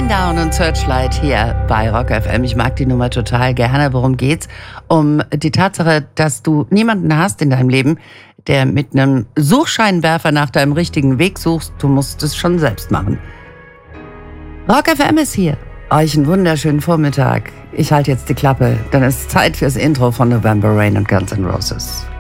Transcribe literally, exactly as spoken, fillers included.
Shinedown und Searchlight hier bei Rock F M. Ich mag die Nummer total gerne. Worum geht's? Um die Tatsache, dass du niemanden hast in deinem Leben, der mit einem Suchscheinwerfer nach deinem richtigen Weg suchst. Du musst es schon selbst machen. Rock F M ist hier. Euch einen wunderschönen Vormittag. Ich halte jetzt die Klappe, dann ist Zeit fürs Intro von November Rain und Guns N' Roses.